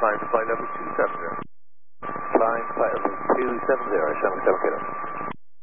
climb to flight level 270. Climb flight level 270, Shamrock 7 Kilo.